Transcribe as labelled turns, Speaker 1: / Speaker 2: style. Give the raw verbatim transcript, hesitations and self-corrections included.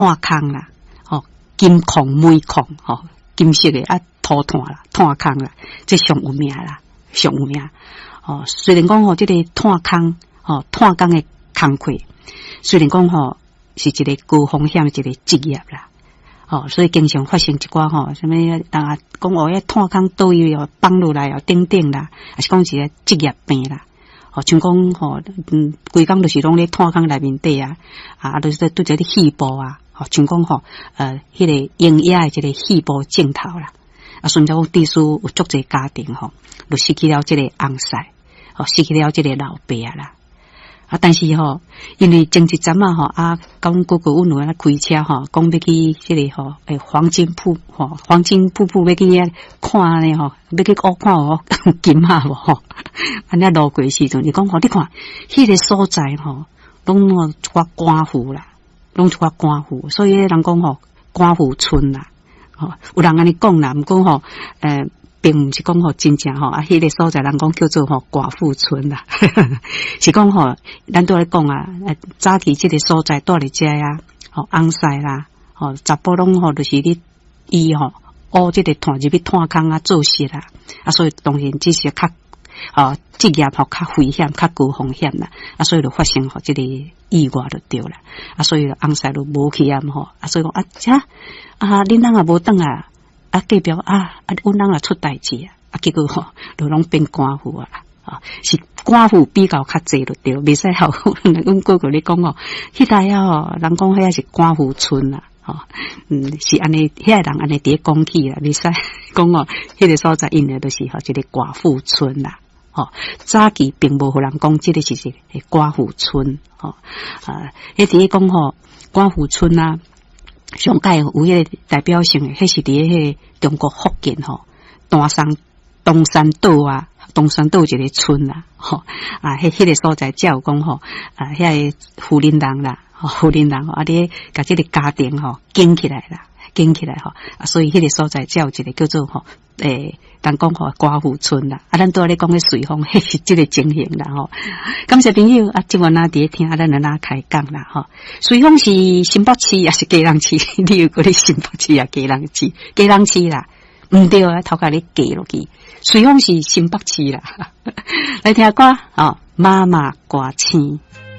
Speaker 1: 炭坑啦，吼金矿、煤矿，吼金色的啊土炭啦、炭坑啦，这上有名啦，上有名。哦，虽然讲吼，这个炭坑，吼炭坑的工课，虽然讲吼是一个高风险一个职业啦。哦，所以经常发生一寡吼，什么人啊讲哦，迄炭坑倒位哦，放落来哦，等等啦，还是讲一个职业病啦。哦，像讲吼，嗯，规工就是拢咧炭坑内面底啊，啊，就是拄着啲细胞啊，哦，像讲吼，呃，迄、那个营养的一个细胞镜头啦，啊，甚至讲地书有足侪家庭吼，就失去了这个翁婿，哦，失去了这个老爸啦。啊，但是吼，因为前一阵啊吼，啊，讲哥哥阮有咧开车吼，讲要去这个吼，诶，黄金瀑吼，黄金瀑布要去遐看咧吼，要去我看哦，金啊无吼，安尼路过时阵，伊讲吼，你看，迄、那个所在吼，拢哦一寡官府啦，拢一寡官府，所以人讲吼，官府村啦，吼，有人安尼讲啦，毋过吼，诶、呃。并毋是讲吼真正吼啊，迄、那个所在人讲叫做吼寡妇村啦，是讲吼，咱都咧讲啊，早期即个所在住伫遮啊，吼翁婿啦，吼查甫拢吼就是你伊吼，学即个炭入去炭坑啊做事啦，啊所以当然只是较哦职业吼较危险、较高风险啦，啊所以就发生吼即个意外就对啦，啊所以翁婿就无去啊吼，啊所以讲啊遮啊恁人也无转啊。啊，隔壁啊，啊，阮人也出代志啊，啊，结果吼，就拢变官府啊，啊，是官府比较较济就对，袂使好。阮哥哥咧讲哦，迄带啊吼，人讲遐是官府村啦，吼、哦，嗯，是安尼，遐人安尼伫讲起啦，袂使讲哦，迄个所在因为就是吼一个寡妇村啦，吼、哦，早期并无互人讲即个是一个寡妇村，吼、哦，啊，迄伫讲吼寡妇村啊。上界有迄个代表性诶，迄是伫迄个中国福建吼，东山东山岛啊，东山岛一个村啦，吼啊，迄迄个所在才有讲吼，啊，遐个富人人啦，吼富人人吼，啊，你甲即个家庭吼建起来啦，建起来吼，啊，所以迄个所在才有一个叫做吼，诶，人讲吼寡妇村啦，啊，咱拄仔咧讲咧随风，迄是即个情形啦，吼。感谢朋友啊，即晚啊伫咧听啊，咱来哪开讲啦，吼。随风是新北市也是基隆市，你有讲咧新北市也基隆市，基隆市啦，毋对啊，头壳咧加落去，随风是新北市啦。来听歌哦，妈妈歌星。